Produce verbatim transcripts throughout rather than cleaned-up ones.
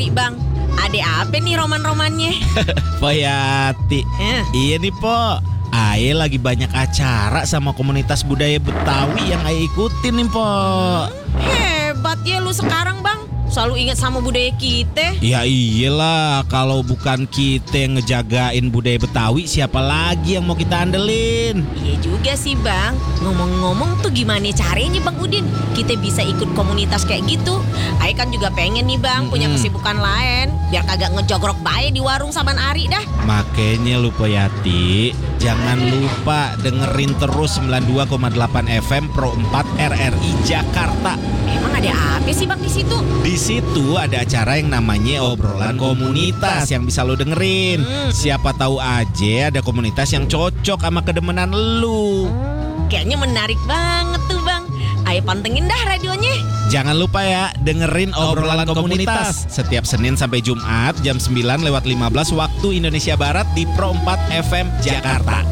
Ari bang. Ada apa nih roman-romannya? Poyati. Eh. Iya nih Po, Aye lagi banyak acara sama komunitas budaya Betawi yang Aye ikutin nih Po. Hebat ya lu sekarang bang. Selalu ingat sama budaya kita. Ya iyalah, kalau bukan kita yang ngejagain budaya Betawi, siapa lagi yang mau kita andelin? Iya juga sih bang. Ngomong-ngomong tuh gimana caranya bang Udin? Kita bisa ikut komunitas kayak gitu. Ayo kan juga pengen nih bang punya Mm-mm. kesibukan lain. Biar kagak ngejogrok bae di warung saban Ari dah. Makanya lu Poyati, jangan lupa dengerin terus sembilan puluh dua koma delapan F M Pro empat R R I Jakarta. Emang ada apa sih bang di situ? Di situ ada acara yang namanya obrolan komunitas yang bisa lo dengerin. Hmm. Siapa tahu aja ada komunitas yang cocok sama kedemenan lu. Kayaknya menarik banget tuh bang. Ayo pantengin dah radionya. Jangan lupa ya, dengerin obrolan komunitas setiap Senin sampai Jumat jam sembilan lewat lima belas waktu Indonesia Barat di Pro empat F M Jakarta.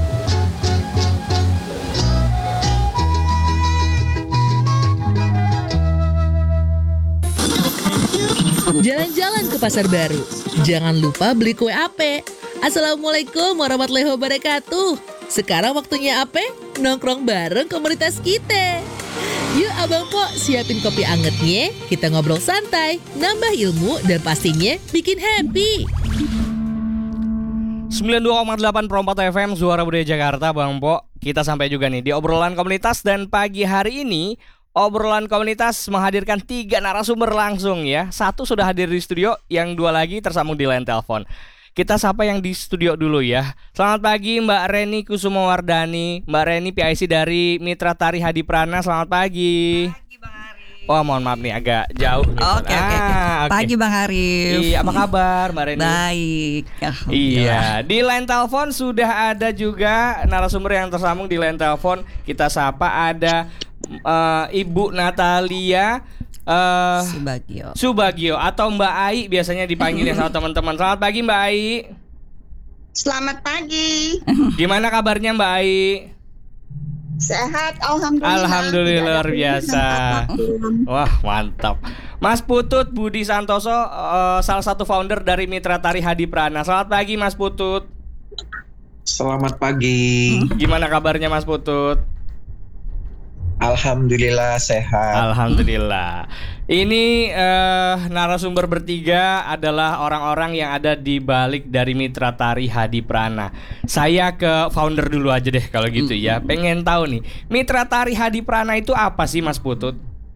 Jalan-jalan ke pasar baru. Jangan lupa beli kue ape. Assalamualaikum warahmatullahi wabarakatuh. Sekarang waktunya ape? Nongkrong bareng komunitas kita. Yuk Abang Po, siapin kopi angetnya. Kita ngobrol santai, nambah ilmu, dan pastinya bikin happy. sembilan puluh dua koma delapan Pro empat F M Suara Budaya Jakarta, Bang Po. Kita sampai juga nih di obrolan komunitas, dan pagi hari ini obrolan komunitas menghadirkan tiga narasumber langsung ya. Satu sudah hadir di studio, yang dua lagi tersambung di line telepon. Kita sapa yang di studio dulu ya. Selamat pagi Mbak Reni Kusumawardani. Mbak Reni P I C dari Mitra Tari Hadi Prana. Selamat pagi. Pagi Bang Arif. Oh mohon maaf nih agak jauh gitu. Oke oke. Ah, oke. Pagi Bang Arif. Iya, apa kabar Mbak Reni? Baik. Iya, di line telepon sudah ada juga narasumber yang tersambung di line telepon. Kita sapa ada uh, Ibu Natalia uh, Subagio. Subagio atau Mbak Ai biasanya dipanggilnya sama teman-teman. Selamat pagi Mbak Ai. Selamat pagi. Gimana kabarnya Mbak Ai? Sehat, alhamdulillah. Alhamdulillah, Tidak luar ada biasa. apapun. Wah, mantap. Mas Putut Budi Santoso, uh, salah satu founder dari Mitra Tari Hadi Prana. Selamat pagi Mas Putut. Selamat pagi. Gimana kabarnya Mas Putut? Alhamdulillah sehat. Alhamdulillah. Ini eh, narasumber bertiga adalah orang-orang yang ada di balik dari Mitra Tari Hadi Prana. Saya ke founder dulu aja deh kalau gitu ya. Pengen tahu nih, Mitra Tari Hadi Prana itu apa sih Mas Putut?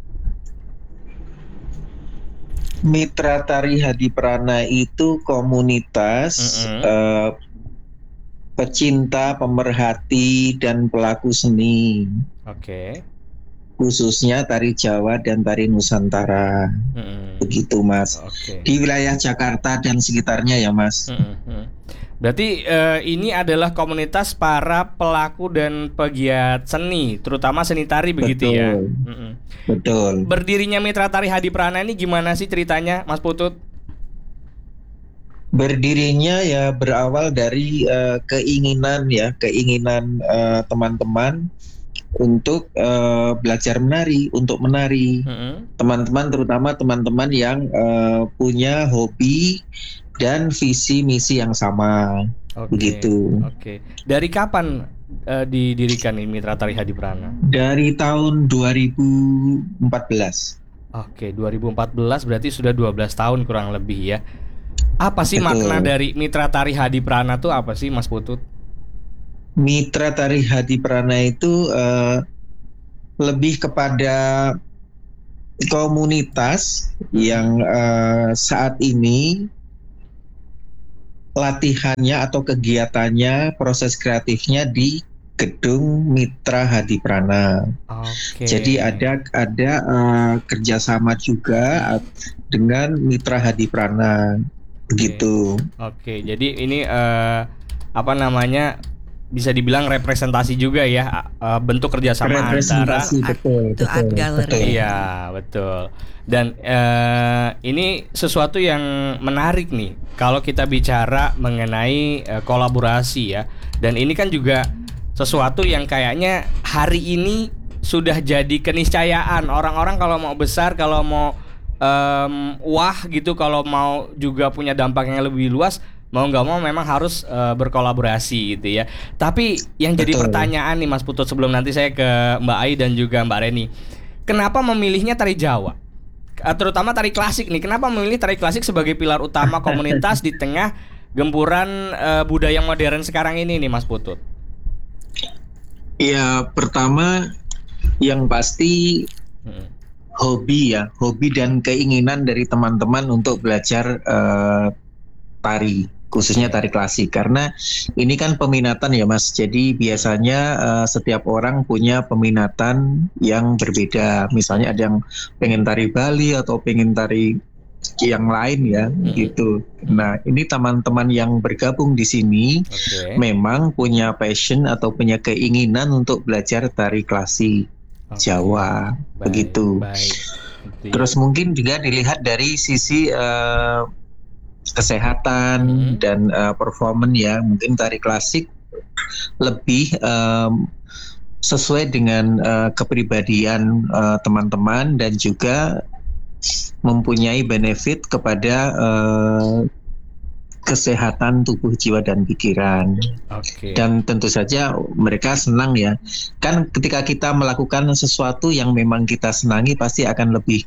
Mitra Tari Hadi Prana itu komunitas Mm-mm. eh, pecinta, pemerhati, dan pelaku seni, Oke. khususnya tari Jawa dan tari Nusantara. Mm-mm. Begitu Mas. Oke. Di wilayah Jakarta dan sekitarnya ya Mas. Mm-mm. Berarti eh, ini adalah komunitas para pelaku dan pegiat seni, terutama seni tari begitu ya. Betul. Mm-mm. Betul. Berdirinya Mitra Tari Hadi Prana ini gimana sih ceritanya, Mas Putut? Berdirinya ya berawal dari eh, keinginan ya, keinginan eh, teman-teman untuk eh, belajar menari, untuk menari. Mm-mm. Teman-teman, terutama teman-teman yang eh, punya hobi dan visi misi yang sama. Oke. Begitu. Oke. Dari kapan eh, didirikan ini Mitra Tari Hadi Prana? Dari tahun dua ribu empat belas. Oke, dua ribu empat belas berarti sudah dua belas tahun kurang lebih ya. Apa sih Betul. makna dari Mitra Tari Hadi Prana tuh apa sih Mas Putut? Mitra Tari Hadi Prana itu eh, lebih kepada komunitas yang eh, saat ini latihannya atau kegiatannya, proses kreatifnya di gedung Mitra Hadi Prana. Oke. Jadi ada ada eh, kerjasama juga dengan Mitra Hadi Prana. Begitu. Oke, jadi ini eh, apa namanya bisa dibilang representasi juga ya, eh, bentuk kerjasama antara. Representasi, betul, Itu art betul, gallery. betul. Iya betul. Dan eh, ini sesuatu yang menarik nih kalau kita bicara mengenai eh, kolaborasi ya. Dan ini kan juga sesuatu yang kayaknya hari ini sudah jadi keniscayaan orang-orang kalau mau besar, kalau mau em, wah gitu kalau mau juga punya dampak yang lebih luas, mau nggak mau memang harus eh, berkolaborasi gitu ya. Tapi yang jadi Betul. pertanyaan nih Mas Putut, sebelum nanti saya ke Mbak Ai dan juga Mbak Reni, kenapa memilihnya tari Jawa? Eh, Terutama tari klasik nih, kenapa memilih tari klasik sebagai pilar utama komunitas di tengah gempuran eh, budaya modern sekarang ini nih Mas Putut? Ya, pertama yang pasti Hmm. hobi ya, hobi dan keinginan dari teman-teman untuk belajar eh, tari, khususnya tari klasik. Karena ini kan peminatan ya Mas, jadi biasanya eh, setiap orang punya peminatan yang berbeda. Misalnya ada yang pengen tari Bali atau pengen tari yang lain ya, gitu. Nah, ini teman-teman yang bergabung di sini Oke. memang punya passion atau punya keinginan untuk belajar tari klasik Oke. Jawa, Baik, begitu. baik. Gitu ya. Terus mungkin juga dilihat dari sisi eh, kesehatan Hmm. dan eh, performance ya, mungkin tari klasik lebih em, sesuai dengan eh, kepribadian eh, teman-teman dan juga mempunyai benefit kepada eh, kesehatan tubuh, jiwa dan pikiran. Oke. Dan tentu saja mereka senang ya. Kan ketika kita melakukan sesuatu yang memang kita senangi pasti akan lebih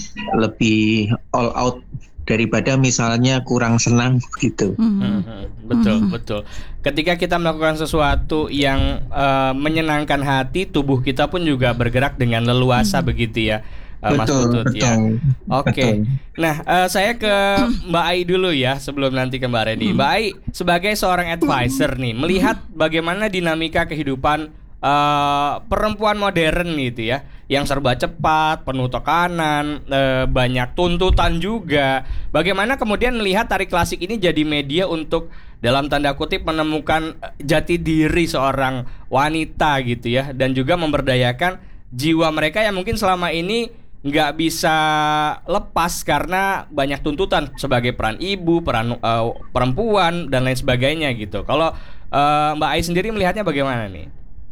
lebih all out daripada misalnya kurang senang gitu. Hmm, hmm, betul, betul. Ketika kita melakukan sesuatu yang eh, menyenangkan hati, tubuh kita pun juga bergerak dengan leluasa begitu ya, eh, Mas Putut ya. betul. Oke. Betul. Nah, eh, saya ke Mbak Ai dulu ya sebelum nanti ke Mbak Reni. Mbak Ai sebagai seorang advisor nih, melihat bagaimana dinamika kehidupan eh, perempuan modern gitu ya, yang serba cepat, penuh tekanan, eh, banyak tuntutan juga. Bagaimana kemudian melihat tari klasik ini jadi media untuk dalam tanda kutip menemukan eh, jati diri seorang wanita gitu ya, dan juga memberdayakan jiwa mereka yang mungkin selama ini nggak bisa lepas karena banyak tuntutan sebagai peran ibu, peran eh, perempuan dan lain sebagainya gitu. Kalau eh, Mbak Ai sendiri melihatnya bagaimana nih?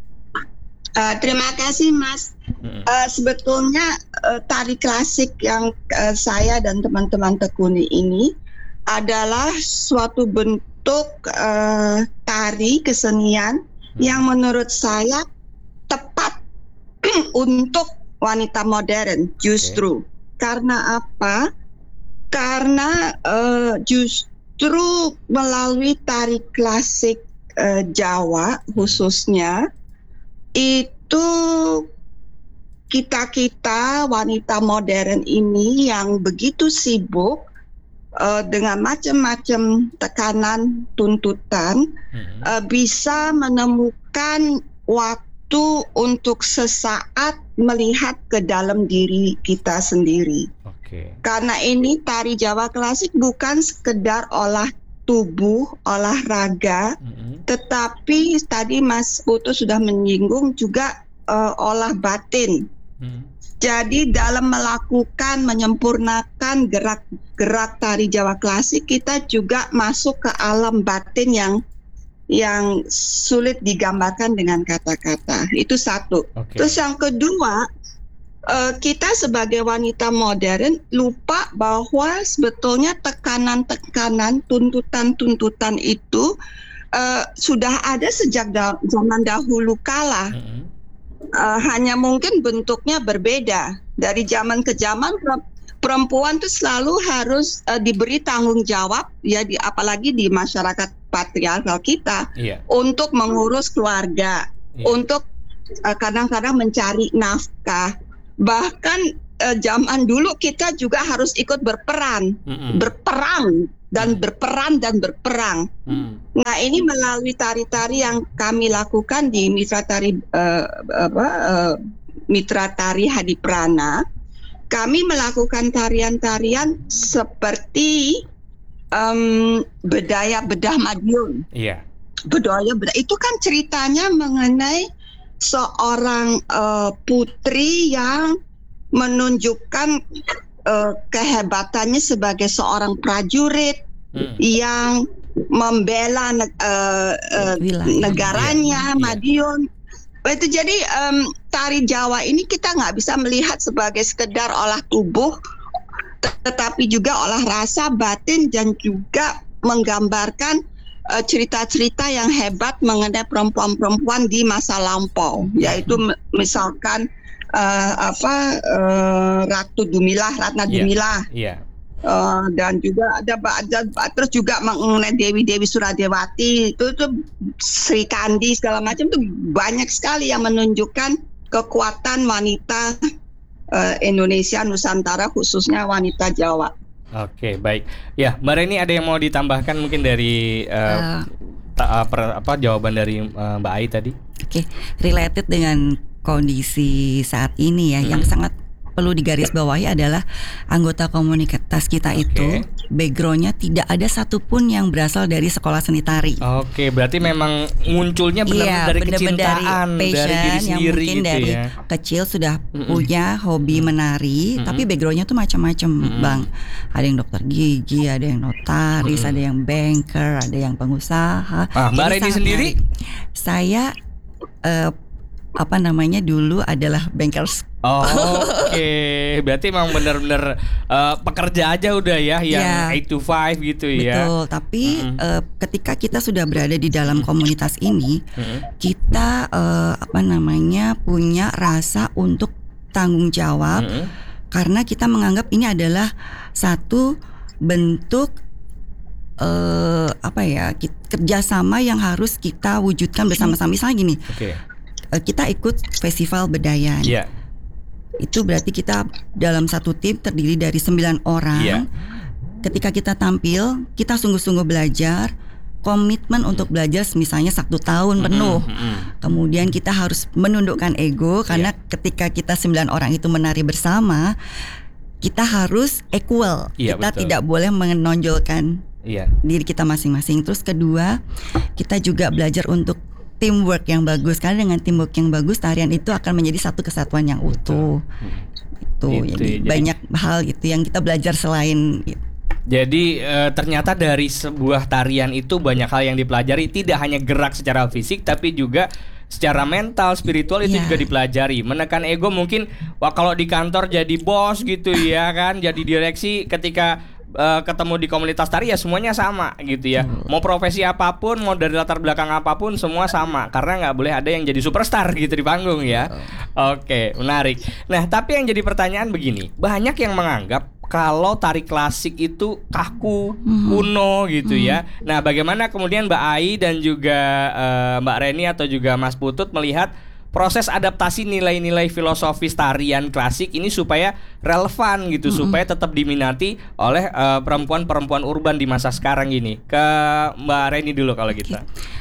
Eh, terima kasih Mas. Hmm. Eh, sebetulnya eh, tari klasik yang eh, saya dan teman-teman tekuni ini adalah suatu bentuk eh, tari kesenian yang menurut saya tepat untuk wanita modern justru. Karena apa? Karena eh, justru melalui tari klasik eh, Jawa khususnya itu kita-kita wanita modern ini yang begitu sibuk uh, dengan macam-macam tekanan tuntutan Hmm. uh, bisa menemukan waktu untuk sesaat melihat ke dalam diri kita sendiri. Oke. Karena ini tari Jawa klasik bukan sekedar olah tubuh, olahraga, Hmm. tetapi tadi Mas Putu sudah menyinggung juga uh, olah batin. Hmm. Jadi dalam melakukan menyempurnakan gerak-gerak tari Jawa klasik kita juga masuk ke alam batin yang yang sulit digambarkan dengan kata-kata. Itu satu. Oke. Terus yang kedua, uh, kita sebagai wanita modern lupa bahwa sebetulnya tekanan-tekanan, tuntutan-tuntutan itu uh, sudah ada sejak da- zaman dahulu kala. Hmm. Uh, hanya mungkin bentuknya berbeda. Dari zaman ke zaman perempuan tuh selalu harus uh, diberi tanggung jawab ya, di, apalagi di masyarakat patriarkal kita, Iya. untuk mengurus keluarga, Iya. untuk uh, kadang-kadang mencari nafkah. Bahkan uh, zaman dulu kita juga harus ikut berperan, Hmm. berperang dan Hmm. berperan dan berperang. Hmm. Nah, ini melalui tari-tari yang kami lakukan di Mitra Tari uh, apa uh, Mitra Tari Hadiprana, kami melakukan tarian-tarian seperti um, Bedaya Bedah Madiun. Iya. Bedaya Bedah itu kan ceritanya mengenai seorang uh, putri yang menunjukkan uh, kehebatannya sebagai seorang prajurit Hmm. yang membela neg- uh, uh, Wilayah. negaranya, Iya, iya. Madiun. Itu jadi em, tari Jawa ini kita nggak bisa melihat sebagai sekedar olah tubuh, tetapi juga olah rasa, batin, dan juga menggambarkan uh, cerita-cerita yang hebat mengenai perempuan-perempuan di masa lampau, yaitu m- misalkan uh, apa uh, Ratu Dumilah, Ratna Iya. Dumilah. Iya. Uh, dan juga ada, ada terus juga mengenai Dewi-Dewi Suradewati, itu tuh Sri Kandi segala macam tuh banyak sekali yang menunjukkan kekuatan wanita uh, Indonesia Nusantara, khususnya wanita Jawa. Oke, baik. Ya, Mbak Reni ada yang mau ditambahkan mungkin dari uh, Eh. ta- uh, per- apa jawaban dari uh, Mbak Ai tadi? Oke, related dengan kondisi saat ini ya, Hmm. yang sangat perlu digarisbawahi adalah anggota komunitas kita Oke. itu backgroundnya tidak ada satupun yang berasal dari sekolah seni tari. Oke, berarti memang munculnya benar Iya, dari benar-benar kecintaan, dari, passion diri yang sendiri mungkin gitu dari ya. kecil sudah Mm-mm. punya hobi menari, Mm-mm. tapi backgroundnya tuh macam-macam, Mm-mm. Bang. Ada yang dokter gigi, ada yang notaris, Mm-mm. ada yang banker, ada yang pengusaha. Ah, Mbak Jadi Reni sangat sendiri? menarik. Saya eh, apa namanya dulu adalah bankers. Oh, oke. Berarti emang benar-benar uh, pekerja aja udah ya, yang Iya. eight to five gitu ya. Betul, tapi Mm-mm. eh, ketika kita sudah berada di dalam komunitas ini, Mm-mm. kita eh, apa namanya punya rasa untuk tanggung jawab, Mm-mm. karena kita menganggap ini adalah satu bentuk eh, apa ya ki- kerjasama yang harus kita wujudkan bersama-sama. Misalnya gini, Oke. eh, kita ikut festival Bedayan. Iya. Itu berarti kita dalam satu tim terdiri dari sembilan orang. Iya. Ketika kita tampil, kita sungguh-sungguh belajar, komitmen untuk belajar misalnya satu tahun penuh. Mm-mm. Kemudian kita harus menundukkan ego, karena ketika kita sembilan orang itu menari bersama, kita harus equal. Iya, Kita betul. tidak boleh menonjolkan Iya. diri kita masing-masing. Terus kedua, kita juga belajar untuk teamwork yang bagus, karena dengan teamwork yang bagus tarian itu akan menjadi satu kesatuan yang utuh. Itu Itu jadi ya, jadi- banyak hal gitu yang kita belajar selain Jadi eh, ternyata dari sebuah tarian itu banyak hal yang dipelajari, tidak hanya gerak secara fisik tapi juga secara mental, spiritual itu Iya. juga dipelajari. Menekan ego mungkin wah kalau di kantor jadi bos gitu ya kan, jadi direksi, ketika eh, ketemu di komunitas tari ya semuanya sama gitu ya. Mau profesi apapun, mau dari latar belakang apapun semua sama, karena nggak boleh ada yang jadi superstar gitu di panggung ya. Oke, menarik. Nah, tapi yang jadi pertanyaan begini, banyak yang menganggap kalau tari klasik itu kaku, kuno gitu ya. Nah, bagaimana kemudian Mbak Ai dan juga eh, Mbak Reni atau juga Mas Putut melihat proses adaptasi nilai-nilai filosofis tarian klasik ini supaya relevan gitu, supaya tetap diminati oleh eh, perempuan-perempuan urban di masa sekarang ini. Ke Mbak Reni dulu kalau gitu.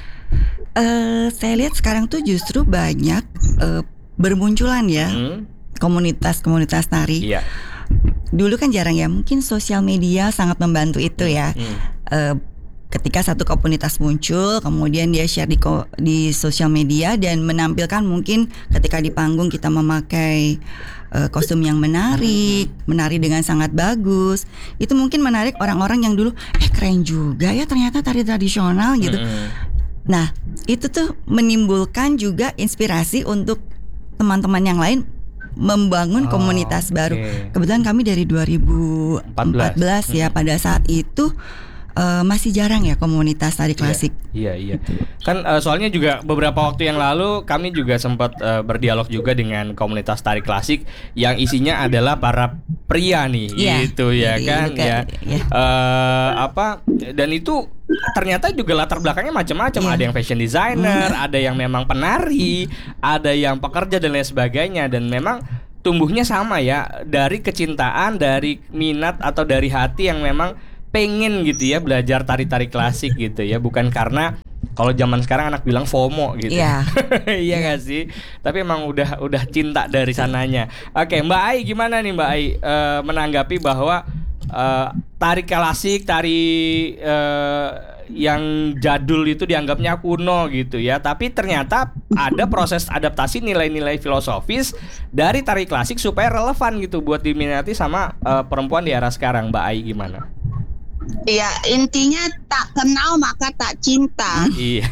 Eh, saya lihat sekarang tuh justru banyak eh, bermunculan ya Hmm, komunitas-komunitas tari. iya. Dulu kan jarang ya, mungkin sosial media sangat membantu itu ya. Hmm. Eh, ketika satu komunitas muncul, kemudian dia share di ko- di sosial media dan menampilkan, mungkin ketika di panggung kita memakai eh, kostum yang menarik, menari dengan sangat bagus. Itu mungkin menarik orang-orang yang dulu eh keren juga ya ternyata tari tradisional gitu. Mm-mm. Nah, itu tuh menimbulkan juga inspirasi untuk teman-teman yang lain membangun Oh, komunitas baru. oke. Kebetulan kami dari dua ribu empat belas ya, pada saat itu eh, masih jarang ya komunitas tari klasik. Iya, iya. Kan eh, soalnya juga beberapa waktu yang lalu kami juga sempat eh, berdialog juga dengan komunitas tari klasik yang isinya adalah para pria nih, Iya, gitu ya jadi kan bukan- ya. ya. Eh, apa dan itu ternyata juga latar belakangnya macam-macam. Iya. Ada yang fashion designer, ada yang memang penari, ada yang pekerja dan lain sebagainya, dan memang tumbuhnya sama ya, dari kecintaan, dari minat atau dari hati yang memang pengen gitu ya belajar tari-tari klasik gitu ya, bukan karena kalau zaman sekarang anak bilang FOMO gitu. Iya. Iya gak sih? Tapi emang udah udah cinta dari sananya. Oke, Mbak Ai gimana nih Mbak Ai eh, menanggapi bahwa eh, tari klasik, tari eh, yang jadul itu dianggapnya kuno gitu ya, tapi ternyata ada proses adaptasi nilai-nilai filosofis dari tari klasik supaya relevan gitu buat diminati sama eh, perempuan di era sekarang. Mbak Ai gimana? Ya, intinya tak kenal maka tak cinta. Iya.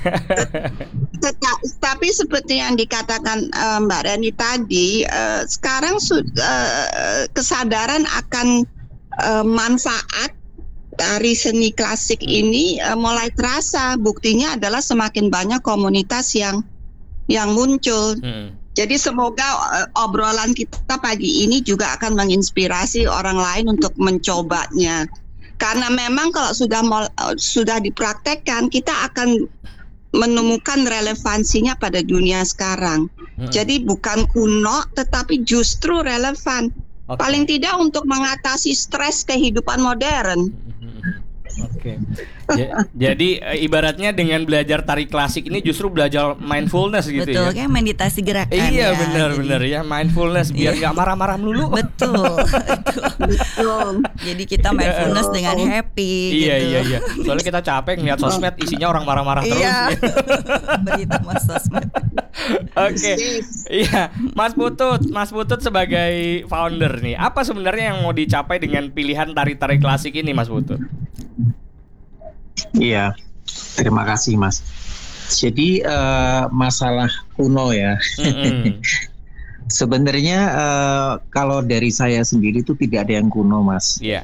Teta- Tapi seperti yang dikatakan eh, Mbak Reni tadi, eh, sekarang su- eh, kesadaran akan eh, manfaat tari seni klasik ini eh, mulai terasa. Buktinya adalah semakin banyak komunitas yang yang muncul. Mm-mm. Jadi semoga eh, obrolan kita pagi ini juga akan menginspirasi orang lain untuk mencobanya. Karena memang kalau sudah mol- eh, sudah dipraktekkan, kita akan menemukan relevansinya pada dunia sekarang. Mm-mm. Jadi bukan kuno, tetapi justru relevan. Oke. Paling tidak untuk mengatasi stres kehidupan modern. Oke. Ja- Jadi eh, ibaratnya dengan belajar tari klasik ini justru belajar mindfulness gitu Betul, ya. kayak meditasi gerakan Iya ya. benar-benar ya, mindfulness biar nggak marah-marah melulu. Betul. Betul. Jadi kita mindfulness dengan happy Iya gitu. iya iya. Soalnya kita capek ngeliat sosmed isinya orang marah-marah terus. Iya. Berita mas sosmed. Oke. Iya, Mas Putut, Mas Putut sebagai founder nih, apa sebenarnya yang mau dicapai dengan pilihan tari-tari klasik ini, Mas Putut? Iya, terima kasih Mas. Jadi eh, masalah kuno ya. Mm-mm. Sebenarnya eh, kalau dari saya sendiri itu tidak ada yang kuno Mas. Iya.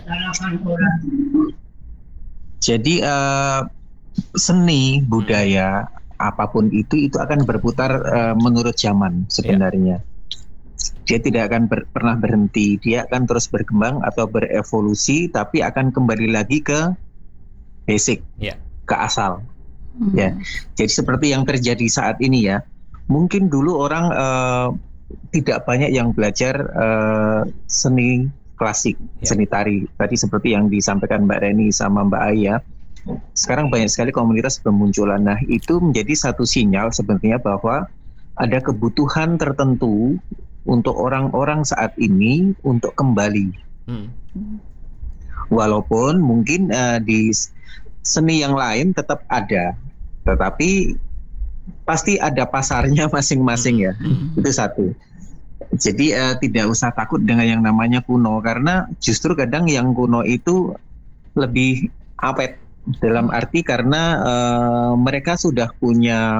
Jadi eh, seni budaya apapun itu itu akan berputar eh, menurut zaman sebenarnya. Dia tidak akan ber- pernah berhenti. Dia akan terus berkembang atau berevolusi, tapi akan kembali lagi ke basic, Iya. ke asal. Ya, jadi seperti yang terjadi saat ini ya. Mungkin dulu orang eh, tidak banyak yang belajar eh, seni klasik, Ya. seni tari. Tadi seperti yang disampaikan Mbak Reni sama Mbak Aya. Sekarang banyak sekali komunitas bermunculan. Nah, itu menjadi satu sinyal sebenarnya bahwa ada kebutuhan tertentu untuk orang-orang saat ini untuk kembali. Hmm. Walaupun mungkin eh, di seni yang lain tetap ada, tetapi pasti ada pasarnya masing-masing ya. Itu satu. Jadi eh, tidak usah takut dengan yang namanya kuno, karena justru kadang yang kuno itu lebih awet, dalam arti karena eh, mereka sudah punya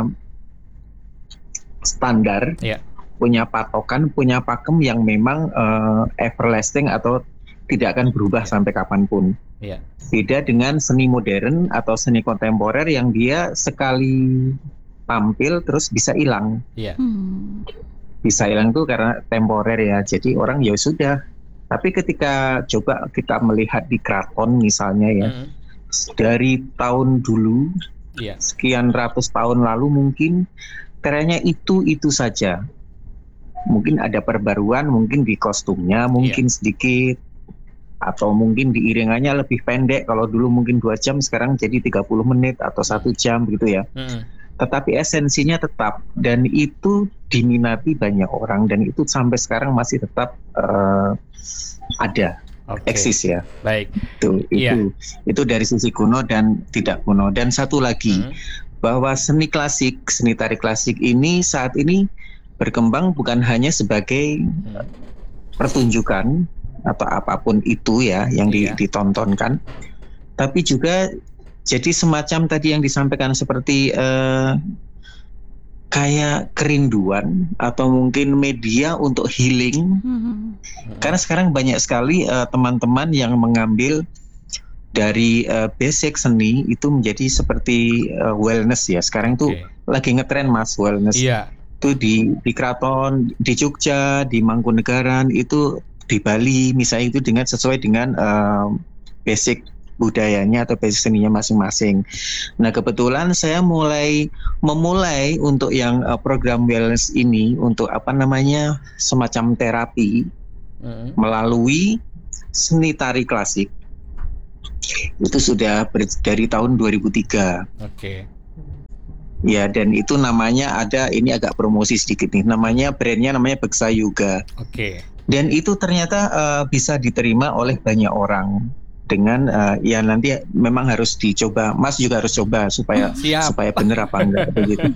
standar, Iya. punya patokan, punya pakem yang memang eh, everlasting atau tidak akan berubah sampai kapanpun. Iya. Beda dengan seni modern atau seni kontemporer yang dia sekali tampil terus bisa hilang. Iya. Hmm. Bisa hilang itu karena temporer ya. Jadi orang ya sudah. Tapi ketika coba kita melihat di keraton misalnya ya, Mm-mm. dari tahun dulu, Iya. sekian ratus tahun lalu mungkin trennya itu-itu saja. Mungkin ada perbaruan, mungkin di kostumnya mungkin sedikit, atau mungkin di iringannya lebih pendek. Kalau dulu mungkin dua jam, sekarang jadi tiga puluh menit atau satu jam gitu ya. Mm-mm. Tetapi esensinya tetap, dan itu diminati banyak orang, dan itu sampai sekarang masih tetap eh, ada, Oke. eksis ya. Baik. Itu, Iya. itu, itu dari sisi kuno dan tidak kuno. Dan satu lagi, Mm. bahwa seni klasik, seni tari klasik ini saat ini berkembang bukan hanya sebagai Mm. pertunjukan atau apapun itu ya yang di- Iya. ditontonkan, tapi juga jadi semacam tadi yang disampaikan seperti eh, kayak kerinduan atau mungkin media untuk healing. Hmm. Karena sekarang banyak sekali eh, teman-teman yang mengambil dari eh, basic seni itu menjadi seperti eh, wellness ya. Sekarang tuh Oke. lagi ngetren Mas wellness. Iya. Itu di di keraton, di Jogja, di Mangkunegaran, itu di Bali misalnya, itu dengan sesuai dengan eh, basic budayanya atau basic seninya masing-masing. Nah, kebetulan saya mulai memulai untuk yang eh, program wellness ini untuk apa namanya semacam terapi Mm. melalui seni tari klasik. Itu sudah ber- dari tahun dua ribu tiga. Oke. Ya, dan itu namanya ada, ini agak promosi sedikit nih, namanya brandnya namanya Beksa Yoga. Oke. Dan itu ternyata eh, bisa diterima oleh banyak orang dengan eh, ya nanti memang harus dicoba. Mas juga harus coba supaya Siap. supaya benar apa enggak begitu.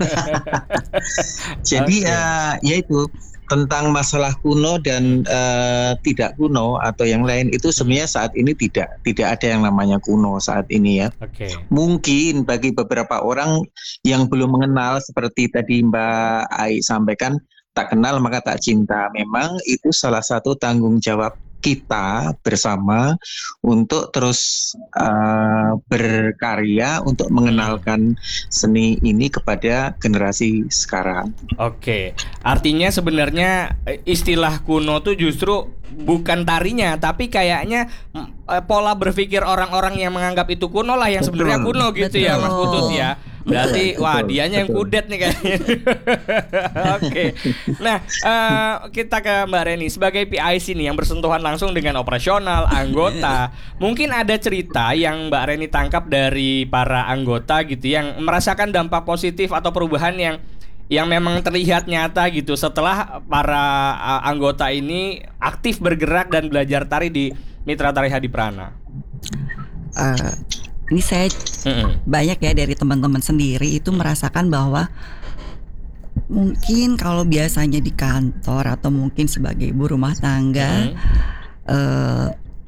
Jadi Oke. eh, ya itu tentang masalah kuno dan eh, tidak kuno atau yang lain itu sebenarnya saat ini tidak tidak ada yang namanya kuno saat ini ya. Oke. Mungkin bagi beberapa orang yang belum mengenal seperti tadi Mbak Ai sampaikan, tak kenal maka tak cinta. Memang itu salah satu tanggung jawab kita bersama untuk terus uh, berkarya untuk mengenalkan seni ini kepada generasi sekarang. Oke, artinya sebenarnya istilah kuno tuh justru bukan tarinya, tapi kayaknya mm, pola berpikir orang-orang yang menganggap itu kuno lah yang sebenarnya kuno gitu Betul. ya Mas Putut ya. Berarti Betul, wah betul, dianya yang betul. kudet nih kayaknya. Oke, nah eh, kita ke Mbak Reni sebagai P I C nih yang bersentuhan langsung dengan operasional anggota. Mungkin ada cerita yang Mbak Reni tangkap dari para anggota gitu yang merasakan dampak positif atau perubahan yang yang memang terlihat nyata gitu setelah para uh, anggota ini aktif bergerak dan belajar tari di Mitra Tari Hadiprana. Eh, ini saya Mm-mm. banyak ya dari teman-teman sendiri itu merasakan bahwa mungkin kalau biasanya di kantor atau mungkin sebagai ibu rumah tangga Mm. eh,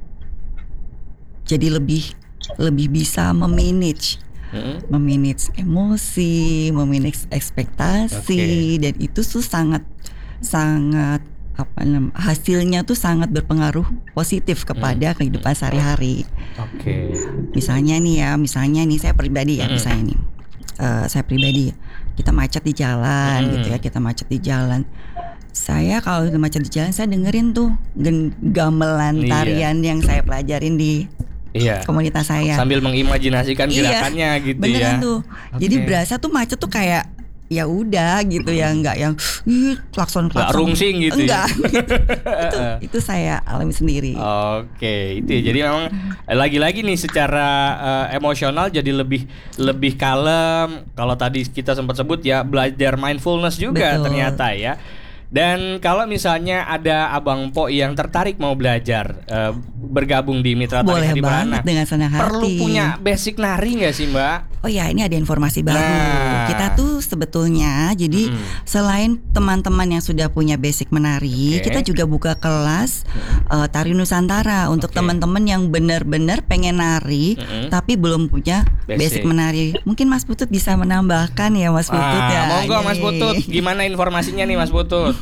jadi lebih lebih bisa memanage Mm-mm. memanage emosi, memanage ekspektasi, Oke. dan itu tuh sangat sangat apa namanya hasilnya tuh sangat berpengaruh positif kepada kehidupan sehari-hari. Oke. Misalnya nih ya, misalnya nih saya pribadi ya, Mm-mm. misalnya nih eh, saya pribadi kita macet di jalan Mm-mm. gitu ya, kita macet di jalan. Saya kalau udah macet di jalan saya dengerin tuh gen- gamelan Iya. tarian yang saya pelajarin di Iya. komunitas saya. Sambil mengimajinasikan Iya, gerakannya gitu Beneran ya. tuh. Jadi Oke. berasa tuh macet tuh kayak ya udah gitu ya, nggak yang ih klakson Nggak klakson. rungsing gitu ya. Enggak. itu, itu saya alami sendiri. Oke, itu ya. Jadi memang lagi-lagi nih secara eh, emosional jadi lebih lebih kalem. Kalau tadi kita sempat sebut ya belajar mindfulness juga Betul. ternyata ya. Dan kalau misalnya ada Abang Po yang tertarik mau belajar eh, bergabung di Mitra Tari Boleh Hadiprana, banget dengan senang hati. perlu punya basic nari nggak sih Mbak? Oh ya, ini ada informasi baru. Nah. Kita tuh sebetulnya jadi Mm-mm. selain teman-teman yang sudah punya basic menari, Oke. kita juga buka kelas eh, tari Nusantara untuk Oke. teman-teman yang benar-benar pengen nari Mm-mm. tapi belum punya Basic. basic. menari. Mungkin Mas Putut bisa menambahkan ya, Mas Putut Ah, ya. monggo Mas Nih. Putut, gimana informasinya nih Mas Putut?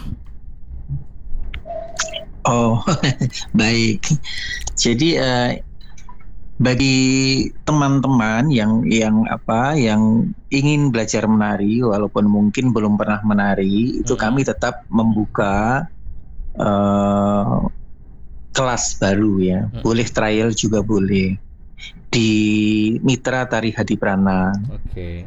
Oh, baik. Jadi eh, bagi teman-teman yang yang apa yang ingin belajar menari walaupun mungkin belum pernah menari, itu Hmm. kami tetap membuka eh, kelas baru ya. Hmm. Boleh trial juga boleh di Mitra Tari Hadiprana. Oke.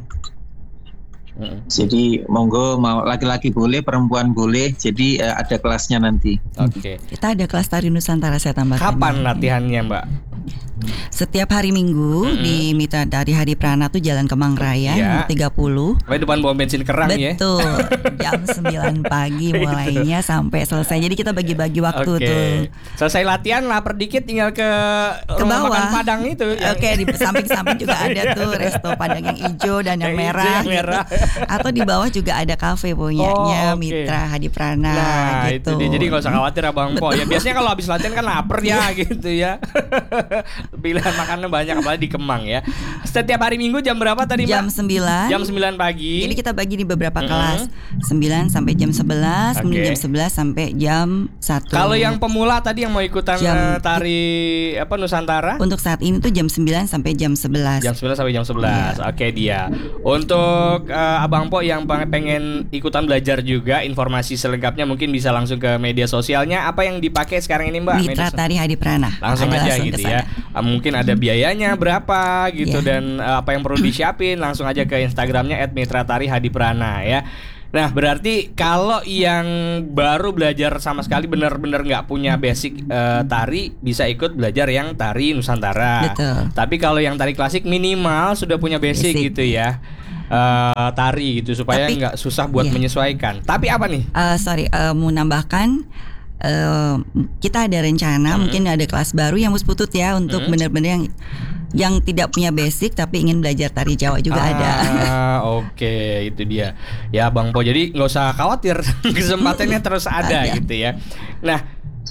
Mm-mm. Jadi monggo mau laki-laki boleh, perempuan boleh. Jadi eh, ada kelasnya nanti. Oke. Kita ada kelas tari Nusantara, saya tambahkan. Kapan latihannya Mbak? Setiap hari Minggu Mm-mm. di Mitra Tari Hadiprana tuh Jalan Kemang Raya Iya. nomor tiga puluh. Sampai depan bom bensin kerang ya. Betul. Jam sembilan pagi mulainya sampai selesai. Jadi kita bagi-bagi waktu Oke. tuh. Selesai latihan lapar dikit tinggal ke Ke rumah bawah. makan Padang itu. yang- Oke, di samping-samping juga ada tuh resto Padang yang hijau dan yang, Yang hijau, merah, yang gitu. merah. Atau di bawah juga ada kafe punyanya Oh, oke. Mitra Hadiprana Nah gitu. itu dia. Jadi gak usah khawatir Abang Po ya. Biasanya kalau habis latihan kan lapar ya gitu ya. Pilihan makanan banyak apalagi di Kemang ya. Setiap hari Minggu jam berapa tadi Jam Mbak? sembilan. Jam sembilan pagi. Ini kita bagi di beberapa Mm-mm. kelas. sembilan sampai jam sebelas, Oke. kemudian jam sebelas sampai jam satu. Kalau yang pemula tadi yang mau ikutan Jam- eh, tari apa Nusantara? untuk saat ini tuh jam sembilan sampai jam sebelas. Jam sembilan sampai jam sebelas. Iya. Oke dia. Untuk eh, Abang Po yang peng- pengen ikutan belajar juga, informasi selengkapnya mungkin bisa langsung ke media sosialnya. Apa yang dipakai sekarang ini Mbak? Mitra Media so- Tari Hadiprana. Langsung Ada aja langsung gitu ke ya. sana. Ah, mungkin ada biayanya berapa gitu Iya. dan eh, apa yang perlu disiapin, langsung aja ke Instagramnya et mitra tari hadiprana ya. Nah berarti kalau yang baru belajar sama sekali benar-benar nggak punya basic eh, tari bisa ikut belajar yang tari Nusantara. Betul. Tapi kalau yang tari klasik minimal sudah punya basic, Basic. gitu ya. Eh, tari gitu supaya Tapi- nggak susah buat iya. menyesuaikan. Tapi apa nih? Eh, sorry, eh, mau nambahkan eh, kita ada rencana mungkin ada kelas baru yang Mas Putut ya untuk Hmm. benar-benar yang yang tidak punya basic tapi ingin belajar tari Jawa juga ada. Ah, oke, itu dia. Ya, Bang Po. Jadi nggak usah khawatir, kesempatannya terus ada Ada. gitu ya. Nah,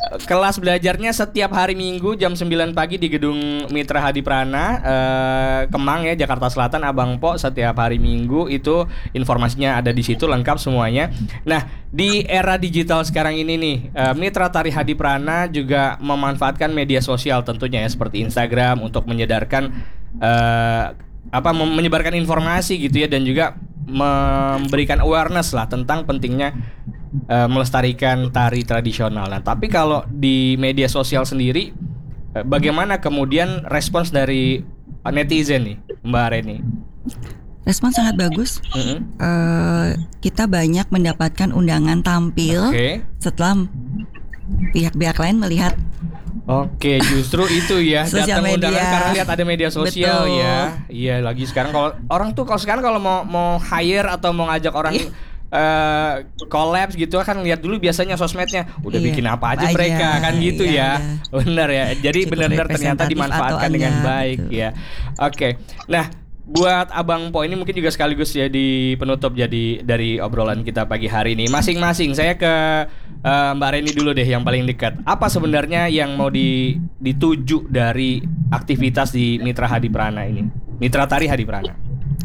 kelas belajarnya setiap hari Minggu jam sembilan pagi di Gedung Mitra Hadiprana, eh, Kemang ya, Jakarta Selatan, Abang Po. Setiap hari Minggu itu informasinya ada di situ lengkap semuanya. Nah, di era digital sekarang ini nih, eh, Mitra Tari Hadiprana juga memanfaatkan media sosial tentunya ya, seperti Instagram untuk menyedarkan eh, apa mem- menyebarkan informasi gitu ya, dan juga memberikan awareness lah tentang pentingnya Uh, melestarikan tari tradisional. Nah, tapi kalau di media sosial sendiri, uh, bagaimana kemudian respons dari netizen nih, Mbak Reni? Respon sangat bagus. Mm-hmm. Uh, kita banyak mendapatkan undangan tampil Oke. setelah pihak-pihak lain melihat. Oke, justru itu ya, Sosial datang undangan media. karena lihat ada media sosial. Betul. Ya. Iya, lagi sekarang kalau orang tuh kalau sekarang kalau mau mau hire atau mau ngajak orang Uh, collabs gitu kan, lihat dulu biasanya sosmednya udah Iya, bikin apa aja aja, mereka kan gitu iya, ya. Benar ya. Jadi Cukup benar-benar ternyata representatif dimanfaatkan atau dengan enggak, baik betul. ya. Oke. Nah, buat Abang Po ini mungkin juga sekaligus jadi penutup jadi dari obrolan kita pagi hari ini. Masing-masing saya ke uh, Mbak Reni dulu deh yang paling dekat. Apa sebenarnya yang mau di, dituju dari aktivitas di Mitra Hadiprana ini? Mitra Tari Hadiprana.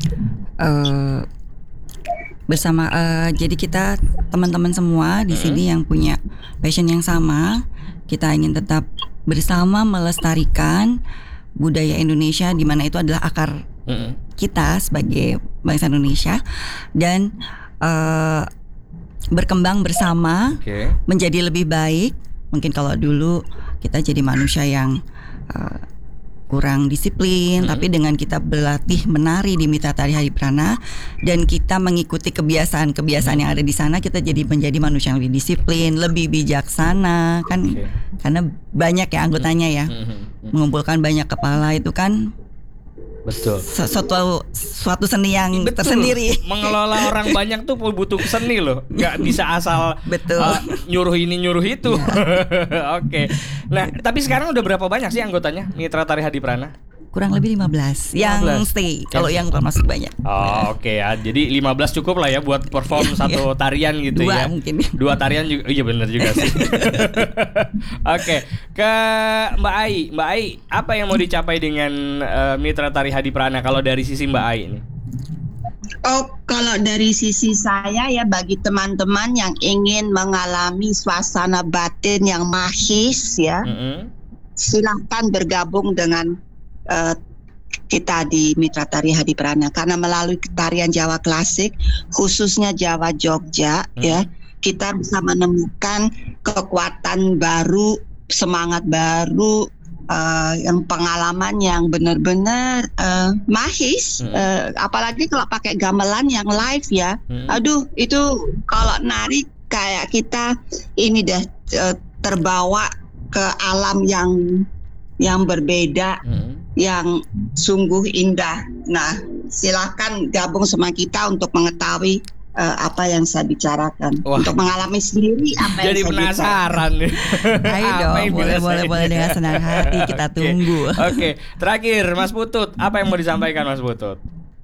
Uh, bersama uh, jadi kita teman-teman semua di Hmm. sini yang punya passion yang sama, kita ingin tetap bersama melestarikan budaya Indonesia, di mana itu adalah akar Mm-mm. kita sebagai bangsa Indonesia, dan uh, berkembang bersama Oke. menjadi lebih baik. Mungkin kalau dulu kita jadi manusia yang uh, kurang disiplin, Hmm. tapi dengan kita berlatih menari di Mitra Tari Hadiprana dan kita mengikuti kebiasaan-kebiasaan yang ada di sana, kita jadi menjadi manusia yang lebih disiplin, lebih bijaksana kan. Oke. Karena banyak ya anggotanya ya, Mm-mm. mengumpulkan banyak kepala itu kan Betul. suatu suatu seni yang Betul. tersendiri. Mengelola orang banyak tuh butuh seni loh. Gak bisa asal Betul. uh, nyuruh ini nyuruh itu. Oke. Nah, tapi sekarang udah berapa banyak sih anggotanya Mitra Tari Hadiprana? Kurang lebih lima belas yang lima belas. stay. Kalau yang keluar masuk banyak. Oh, oke ya. Jadi lima belas cukup lah ya buat perform satu tarian gitu Dua ya. mungkin. Dua tarian juga. Iya benar juga sih. Oke, ke Mbak Ai. Mbak Ai, apa yang mau dicapai dengan uh, Mitra Tari Hadiprana kalau dari sisi Mbak Ai ini? Oh, kalau dari sisi saya ya, bagi teman-teman yang ingin mengalami suasana batin yang mahis ya, Mm-mm. silahkan bergabung dengan uh, kita di Mitra Tari Hadiprana, karena melalui tarian Jawa klasik, khususnya Jawa Jogja Hmm. ya, kita bisa menemukan kekuatan baru, semangat baru, uh, yang pengalaman yang benar-benar uh, mahis, Hmm. uh, apalagi kalau pakai gamelan yang live ya. Mm-mm. Aduh, itu kalau nari kayak kita ini dah uh, terbawa ke alam yang yang berbeda, Mm-mm. yang sungguh indah. Nah, silakan gabung sama kita untuk mengetahui uh, apa yang saya bicarakan, Wah. untuk mengalami sendiri apa Jadi yang saya bicarakan. penasaran nih. Ayo Apa dong, yang boleh bisa boleh saya- boleh dengan senang hati kita Oke. tunggu. Oke, terakhir Mas Putut, apa yang mau disampaikan Mas Putut?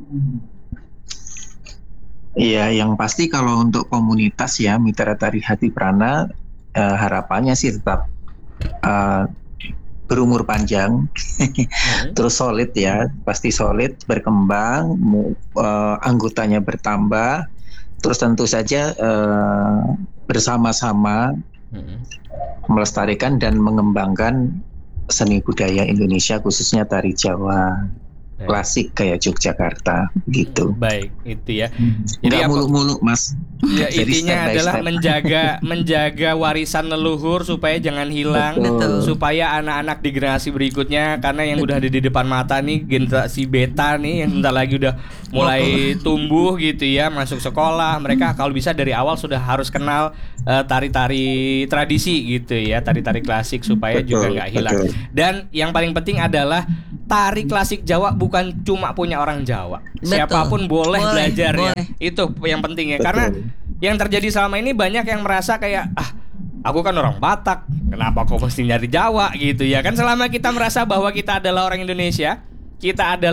Iya, yang pasti kalau untuk komunitas ya Mitra Tari Hadiprana, eh, harapannya sih tetap eh, berumur panjang, Mm-mm. terus solid ya, pasti solid, berkembang, mu- eh, anggotanya bertambah, terus tentu saja eh, bersama-sama Mm-mm. melestarikan dan mengembangkan seni budaya Indonesia, khususnya tari Jawa Baik. klasik kayak Yogyakarta gitu. Baik, itu ya. Jadi Nggak apa- muluk-muluk Mas. Ya, Jadi intinya step by adalah step. menjaga menjaga warisan leluhur supaya jangan hilang, Betul. supaya anak-anak di generasi berikutnya, karena yang udah ada di depan mata nih generasi beta nih yang sebentar lagi udah mulai tumbuh gitu ya, masuk sekolah, mereka kalau bisa dari awal sudah harus kenal eh, tari-tari tradisi gitu ya, tari-tari klasik supaya Betul, juga nggak hilang. betul. Dan yang paling penting adalah tari klasik Jawa bukan cuma punya orang Jawa. Betul. Siapapun boleh, Boleh, belajar ya. boleh. Itu yang penting ya. Betul. Karena yang terjadi selama ini banyak yang merasa kayak ah, aku kan orang Batak, kenapa kok mesti nyari Jawa gitu ya. Kan selama kita merasa bahwa kita adalah orang Indonesia, kita adalah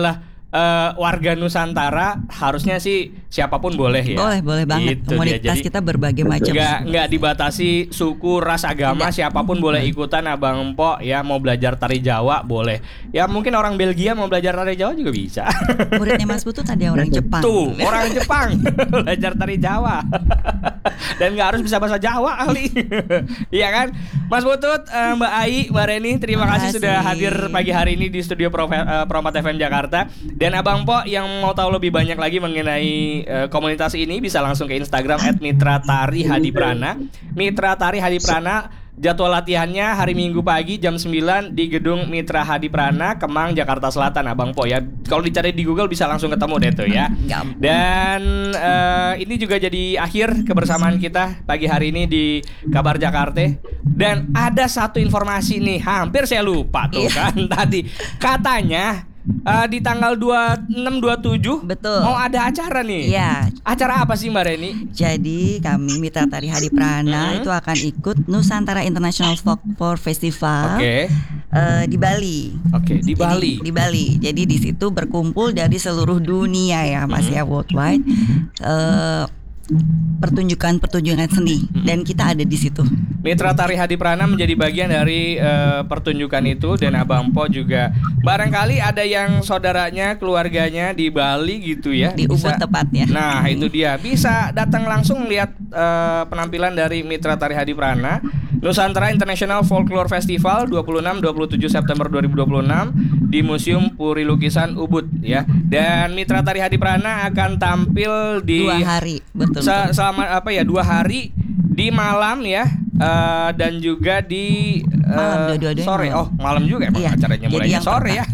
eh, warga Nusantara harusnya sih siapapun boleh ya. Boleh, boleh banget. Gitu dia. Komunitas Jadi, kita berbagai macam. Nggak nggak dibatasi suku, ras, agama, siapapun boleh ikutan. Abang Empok ya mau belajar tari Jawa boleh. Ya mungkin orang Belgia mau belajar tari Jawa juga bisa. Muridnya Mas Putut ada orang Jepang. Tuh orang Jepang belajar tari Jawa dan nggak harus bisa bahasa Jawa kali. Iya kan, Mas Putut, eh, Mbak Ai, Mbak Reni, terima Terima kasih kasih. sudah hadir pagi hari ini di studio Pro, eh, Pro empat F M Jakarta. Dan Abang Empok yang mau tahu lebih banyak lagi mengenai eh, komunitas ini bisa langsung ke Instagram et mitra tari hadiprana. Mitra Tari Hadiprana. Jadwal latihannya hari Minggu pagi jam sembilan di gedung Mitra Hadiprana, Kemang, Jakarta Selatan, Abang Po ya. Kalau dicari di Google bisa langsung ketemu deh tuh ya. Gampang. Dan eh, ini juga jadi akhir kebersamaan kita pagi hari ini di Kabar Jakarta. Dan ada satu informasi nih, hampir saya lupa tuh kan tadi. Katanya eh, di tanggal dua puluh enam dua puluh tujuh Betul. mau ada acara nih. Iya. Acara apa sih Mbak Reni? Jadi kami Mitra Tari Hadiprana itu akan ikut Nusantara International Folklore Festival Oke. eh, di Bali. Oke, di Jadi, Bali. di Bali. Jadi di situ berkumpul dari seluruh dunia ya, Mas ya, worldwide. Eh, pertunjukan-pertunjukan seni dan kita ada di situ. Mitra Tari Hadiprana menjadi bagian dari eh, pertunjukan itu. Dan Abang Po juga barangkali ada yang saudaranya, keluarganya di Bali gitu ya, Di Ubud tepatnya. Nah itu dia, bisa datang langsung lihat eh, penampilan dari Mitra Tari Hadiprana Nusantara International Folklore Festival dua puluh enam dua puluh tujuh September dua ribu dua puluh enam di Museum Puri Lukisan Ubud ya. Dan Mitra Tari Hadiprana akan tampil di Dua hari, betul. Se- betul. selama apa ya dua hari di malam ya, eh, dan juga di eh, Malam, dua-duanya sore. malam. Oh malam juga emang Iya, acaranya jadi mulainya yang sore ya.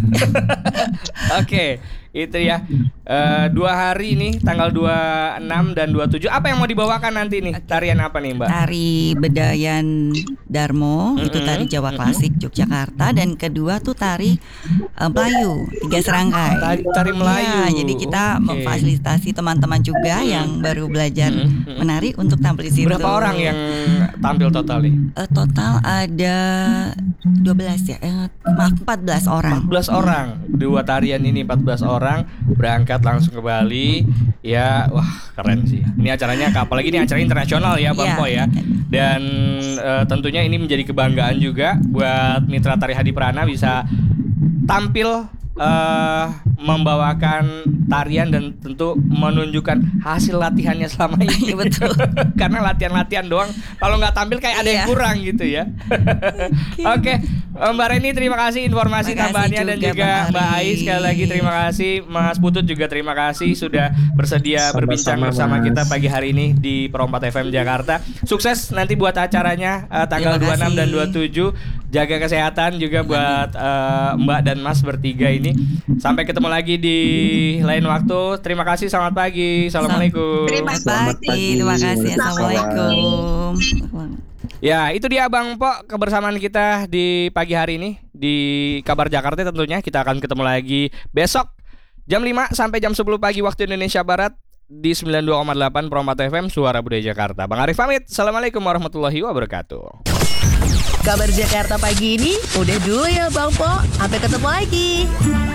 Oke, itu ya. Eh, dua hari nih tanggal dua puluh enam dan dua puluh tujuh. Apa yang mau dibawakan nanti nih? Tarian apa nih Mbak? Tari Bedayan Darmo, itu tari Jawa klasik Yogyakarta, dan kedua tuh tari eh, Melayu tiga serangkai. Tari, tari Melayu. Iya, jadi kita Oke. memfasilitasi teman-teman juga yang baru belajar Mm-mm. menari untuk tampil di situ. Berapa orang yang tampil total nih? Eh, total ada dua belas ya, eh, maaf empat belas orang. empat belas orang. Dua tarian ini empat belas orang berangkat langsung ke Bali. Ya, wah keren sih. Ini acaranya apalagi ini acara internasional ya Bang Iya. Po ya. Dan eh, tentunya ini menjadi kebanggaan juga buat Mitra Tari Hadiprana bisa tampil eh, membawakan tarian dan tentu menunjukkan hasil latihannya selama ini. Betul. Karena latihan-latihan doang, kalau nggak tampil kayak ada yang Iya. kurang gitu ya. Oke, Mbak Reni terima kasih informasi Terima kasih tambahannya dan juga, juga Bang Mbak Ari. Ai sekali lagi terima kasih. Mas Putut juga terima kasih sudah bersedia Sama-sama, berbincang bersama Mas. kita pagi hari ini di Pro empat F M Jakarta. Sukses nanti buat acaranya eh, tanggal dua Terima puluh enam dan kasih. dua puluh tujuh. Jaga kesehatan juga buat eh, Mbak dan Mas bertiga ini. Sampai ketemu lagi di lain waktu. Terima kasih, selamat pagi. Assalamualaikum. Terima Selamat Selamat pagi, pagi. terima kasih. Waalaikumsalam. Assalamualaikum. Ya, itu dia Bang Pok kebersamaan kita di pagi hari ini di Kabar Jakarta. Tentunya kita akan ketemu lagi besok jam lima sampai jam sepuluh pagi waktu Indonesia Barat di sembilan puluh dua koma delapan Pro empat F M Suara Budaya Jakarta. Bang Arif pamit. Assalamualaikum warahmatullahi wabarakatuh. Kabar Jakarta pagi ini udah dulu ya Bang Po. Sampai ketemu lagi.